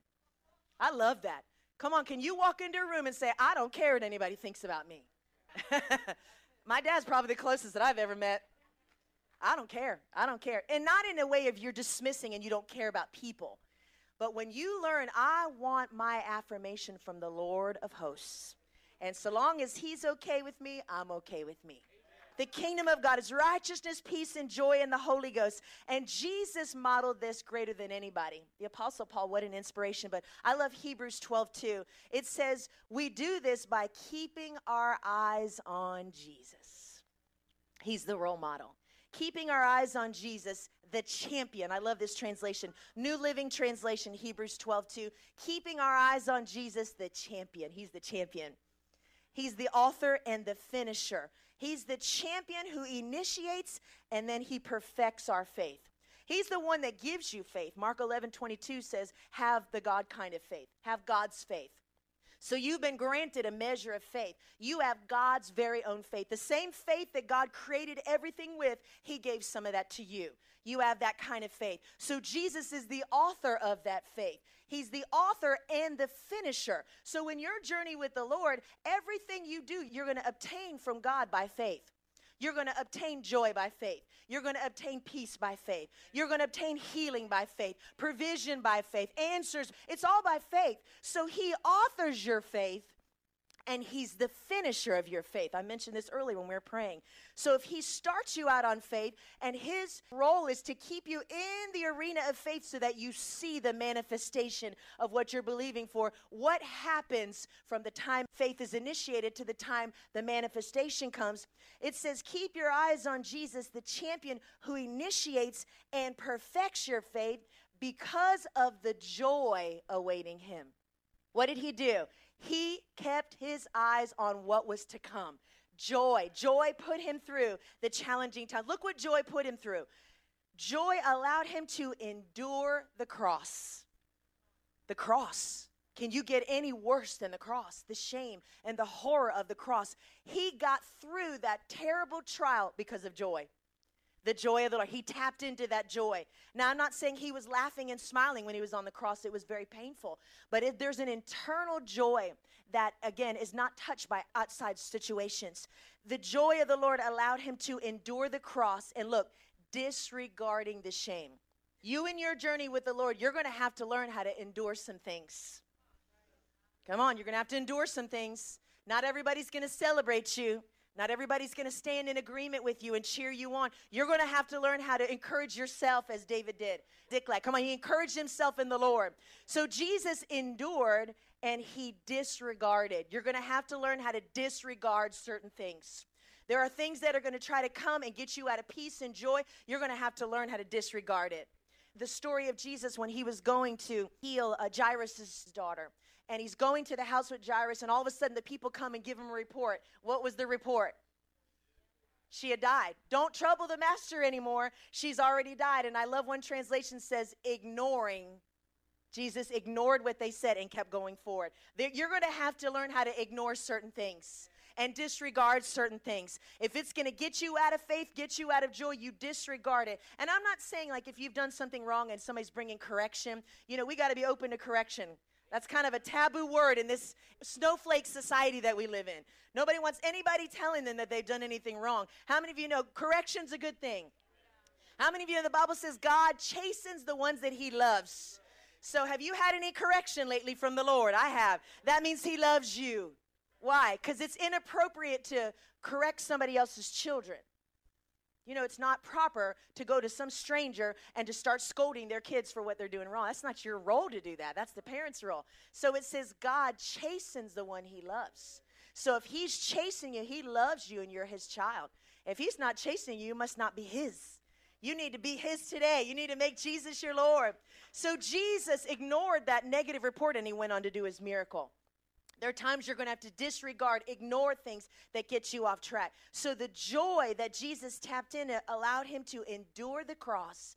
I love that. Come on, can you walk into a room and say, I don't care what anybody thinks about me? My dad's probably the closest that I've ever met. I don't care. I don't care. And not in a way of you're dismissing and you don't care about people. But when you learn, I want my affirmation from the Lord of hosts. And so long as he's okay with me, I'm okay with me. The kingdom of God is righteousness, peace, and joy in the Holy Ghost. And Jesus modeled this greater than anybody. The Apostle Paul, what an inspiration. But I love Hebrews twelve two. It says, we do this by keeping our eyes on Jesus. He's the role model. Keeping our eyes on Jesus, the champion. I love this translation. New Living Translation, Hebrews twelve two. Keeping our eyes on Jesus, the champion. He's the champion. He's the author and the finisher. He's the champion who initiates and then he perfects our faith. He's the one that gives you faith. Mark eleven twenty-two says, have the God kind of faith. Have God's faith. So you've been granted a measure of faith. You have God's very own faith. The same faith that God created everything with, he gave some of that to you. You have that kind of faith. So Jesus is the author of that faith. He's the author and the finisher. So in your journey with the Lord, everything you do, you're going to obtain from God by faith. You're going to obtain joy by faith. You're going to obtain peace by faith. You're going to obtain healing by faith, provision by faith, answers. It's all by faith. So he authors your faith, and he's the finisher of your faith. I mentioned this earlier when we were praying. So if he starts you out on faith, and his role is to keep you in the arena of faith so that you see the manifestation of what you're believing for, what happens from the time faith is initiated to the time the manifestation comes? It says, keep your eyes on Jesus, the champion who initiates and perfects your faith because of the joy awaiting him. What did he do? He kept his eyes on what was to come. Joy. Joy put him through the challenging time. Look what joy put him through. Joy allowed him to endure the cross. The cross. Can you get any worse than the cross? The shame and the horror of the cross. He got through that terrible trial because of joy. The joy of the Lord. He tapped into that joy. Now, I'm not saying he was laughing and smiling when he was on the cross. It was very painful. But it, there's an internal joy that, again, is not touched by outside situations. The joy of the Lord allowed him to endure the cross. And look, disregarding the shame. You in your journey with the Lord, you're going to have to learn how to endure some things. Come on, you're going to have to endure some things. Not everybody's going to celebrate you. Not everybody's going to stand in agreement with you and cheer you on. You're going to have to learn how to encourage yourself as David did. Diklag, come on, he encouraged himself in the Lord. So Jesus endured and he disregarded. You're going to have to learn how to disregard certain things. There are things that are going to try to come and get you out of peace and joy. You're going to have to learn how to disregard it. The story of Jesus when he was going to heal uh, Jairus' daughter. And he's going to the house with Jairus, and all of a sudden the people come and give him a report. What was the report? She had died. Don't trouble the master anymore. She's already died. And I love one translation says, ignoring. Jesus ignored what they said and kept going forward. You're going to have to learn how to ignore certain things and disregard certain things. If it's going to get you out of faith, get you out of joy, you disregard it. And I'm not saying like if you've done something wrong and somebody's bringing correction, you know, we got to be open to correction. That's kind of a taboo word in this snowflake society that we live in. Nobody wants anybody telling them that they've done anything wrong. How many of you know correction's a good thing? How many of you know the Bible says God chastens the ones that he loves? So have you had any correction lately from the Lord? I have. That means he loves you. Why? Because it's inappropriate to correct somebody else's children. You know, it's not proper to go to some stranger and to start scolding their kids for what they're doing wrong. That's not your role to do that. That's the parent's role. So it says God chastens the one he loves. So if he's chasing you, he loves you and you're his child. If he's not chasing you, you must not be his. You need to be his today. You need to make Jesus your Lord. So Jesus ignored that negative report and he went on to do his miracle. There are times you're going to have to disregard, ignore things that get you off track. So the joy that Jesus tapped into allowed him to endure the cross,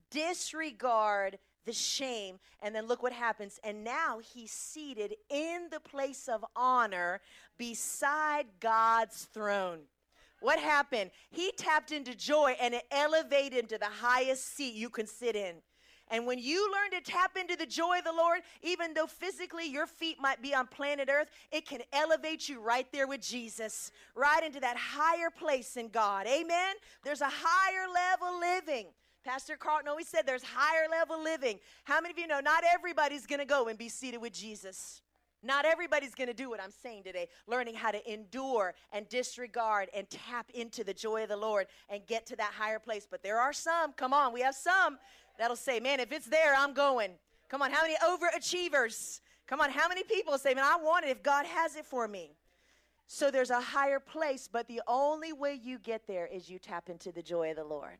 disregard the shame, and then look what happens. And now he's seated in the place of honor beside God's throne. What happened? He tapped into joy and it elevated him to the highest seat you can sit in. And when you learn to tap into the joy of the Lord, even though physically your feet might be on planet Earth, it can elevate you right there with Jesus, right into that higher place in God. Amen? There's a higher level living. Pastor Carlton always said there's higher level living. How many of you know not everybody's going to go and be seated with Jesus? Not everybody's going to do what I'm saying today, learning how to endure and disregard and tap into the joy of the Lord and get to that higher place. But there are some, come on, we have some that'll say, man, if it's there, I'm going. Come on, how many overachievers? Come on, how many people say, man, I want it if God has it for me? So there's a higher place, but the only way you get there is you tap into the joy of the Lord.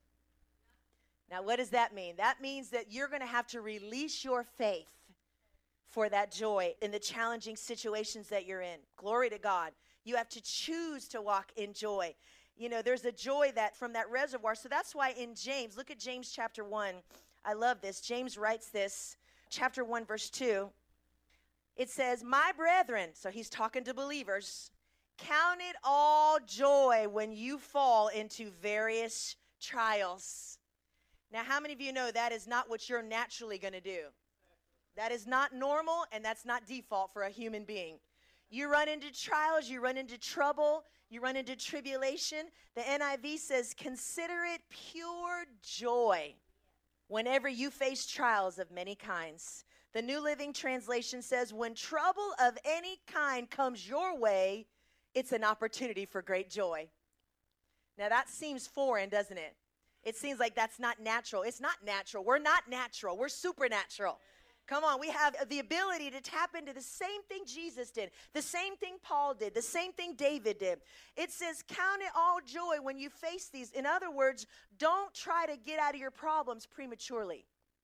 Now, what does that mean? That means that you're going to have to release your faith for that joy in the challenging situations that you're in. Glory to God. You have to choose to walk in joy. You know, there's a joy that from that reservoir. So that's why in James, look at James chapter one. I love this. James writes this, chapter one, verse two. It says, my brethren, so he's talking to believers, count it all joy when you fall into various trials. Now, how many of you know that is not what you're naturally going to do? That is not normal, and that's not default for a human being. You run into trials, you run into trouble, you run into tribulation. The N I V says, consider it pure joy whenever you face trials of many kinds. The New Living Translation says, when trouble of any kind comes your way, it's an opportunity for great joy. Now, that seems foreign, doesn't it? It seems like that's not natural. It's not natural. We're not natural. We're supernatural. Come on, we have the ability to tap into the same thing Jesus did, the same thing Paul did, the same thing David did. It says, count it all joy when you face these. In other words, don't try to get out of your problems prematurely.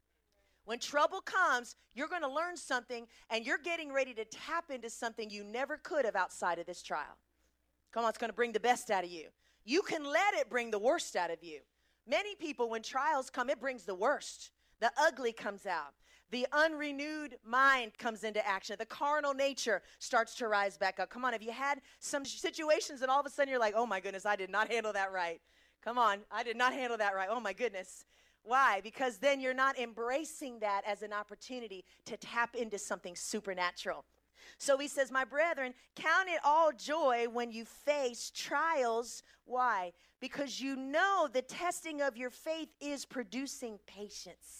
When trouble comes, you're going to learn something, and you're getting ready to tap into something you never could have outside of this trial. Come on, it's going to bring the best out of you. You can let it bring the worst out of you. Many people, when trials come, it brings the worst. The ugly comes out. The unrenewed mind comes into action. The carnal nature starts to rise back up. Come on, have you had some situations and all of a sudden you're like, oh my goodness, I did not handle that right. Come on, I did not handle that right. Oh my goodness. Why? Because then you're not embracing that as an opportunity to tap into something supernatural. So he says, my brethren, count it all joy when you face trials. Why? Because you know the testing of your faith is producing patience.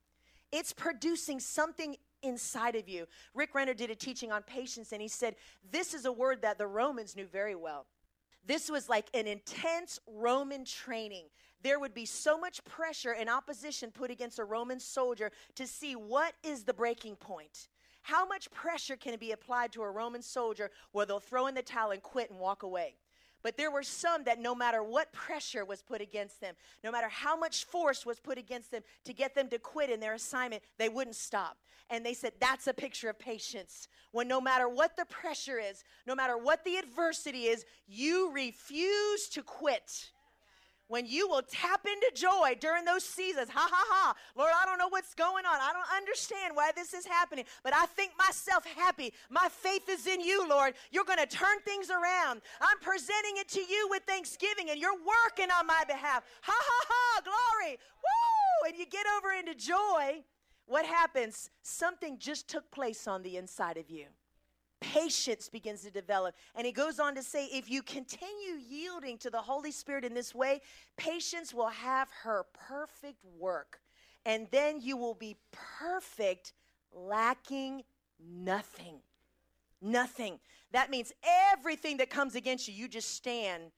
It's producing something inside of you. Rick Renner did a teaching on patience, and he said, this is a word that the Romans knew very well. This was like an intense Roman training. There would be so much pressure and opposition put against a Roman soldier to see what is the breaking point. How much pressure can be applied to a Roman soldier where they'll throw in the towel and quit and walk away? But there were some that no matter what pressure was put against them, no matter how much force was put against them to get them to quit in their assignment, they wouldn't stop. And they said, that's a picture of patience. When no matter what the pressure is, no matter what the adversity is, you refuse to quit. When you will tap into joy during those seasons, ha, ha, ha, Lord, I don't know what's going on. I don't understand why this is happening, but I think myself happy. My faith is in you, Lord. You're going to turn things around. I'm presenting it to you with thanksgiving, and you're working on my behalf. Ha, ha, ha, glory. Woo! And you get over into joy. What happens? Something just took place on the inside of you. Patience begins to develop. And he goes on to say, if you continue yielding to the Holy Spirit in this way, patience will have her perfect work. And then you will be perfect, lacking nothing. Nothing. That means everything that comes against you, you just stand.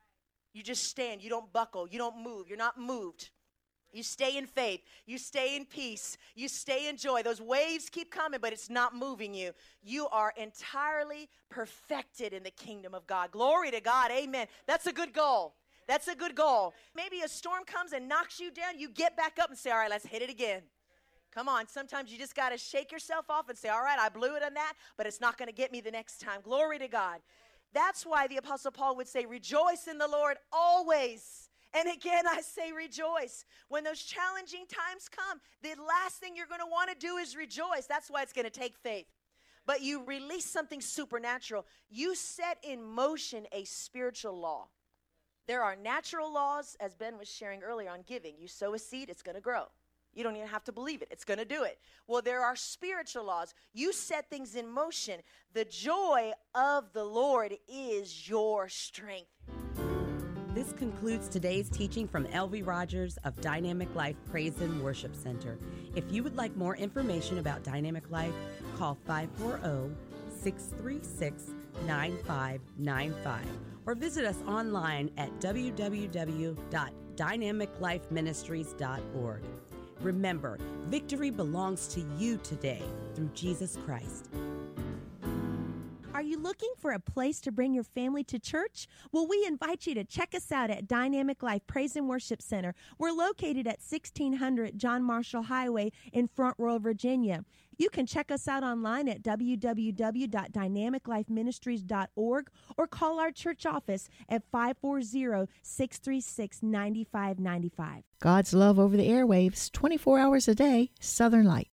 You just stand. You don't buckle. You don't move. You're not moved. You stay in faith. You stay in peace. You stay in joy. Those waves keep coming, but it's not moving you. You are entirely perfected in the kingdom of God. Glory to God. Amen. That's a good goal. That's a good goal. Maybe a storm comes and knocks you down. You get back up and say, all right, let's hit it again. Come on. Sometimes you just got to shake yourself off and say, all right, I blew it on that, but it's not going to get me the next time. Glory to God. That's why the Apostle Paul would say, rejoice in the Lord always. And again, I say rejoice. When those challenging times come, the last thing you're going to want to do is rejoice. That's why it's going to take faith. But you release something supernatural. You set in motion a spiritual law. There are natural laws, as Ben was sharing earlier on giving. You sow a seed, it's going to grow. You don't even have to believe it. It's going to do it. Well, there are spiritual laws. You set things in motion. The joy of the Lord is your strength. This concludes today's teaching from L V Rogers of Dynamic Life Praise and Worship Center. If you would like more information about Dynamic Life, call five four zero, six three six, nine five nine five or visit us online at w w w dot dynamic life ministries dot org. Remember, victory belongs to you today through Jesus Christ. Are you you looking for a place to bring your family to church? Well, we invite you to check us out at Dynamic Life Praise and Worship Center. We're located at sixteen hundred John Marshall Highway in Front Royal, Virginia. You can check us out online at w w w dot dynamic life ministries dot org or call our church office at five four zero, six three six, nine five nine five. God's love over the airwaves, twenty-four hours a day, Southern Light.